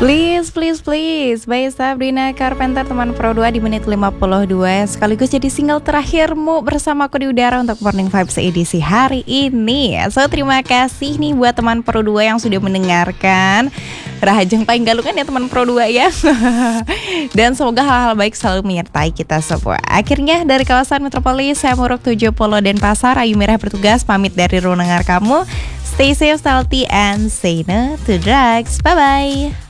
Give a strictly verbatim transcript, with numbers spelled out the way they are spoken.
Please, please, please by Sabrina Carpenter, teman Pro dua di menit lima puluh dua, sekaligus jadi single terakhirmu bersama aku di udara untuk Morning Vibes edisi hari ini. So, terima kasih nih buat teman Pro dua yang sudah mendengarkan. Rahajeng paling galungan ya teman Pro dua ya. Dan semoga hal-hal baik selalu menyertai kita semua. Akhirnya dari kawasan metropolis, saya Muruk tujuh Polo dan Pasar, Ayu Merah bertugas pamit dari ruang dengar kamu. Stay safe, healthy, and say no to drugs. Bye-bye.